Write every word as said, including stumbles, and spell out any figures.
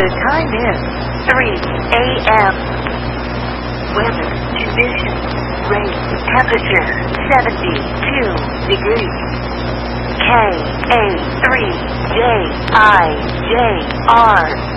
The time is three a m Weather conditions. Rain. Temperature seventy-two degrees. K A three J I J R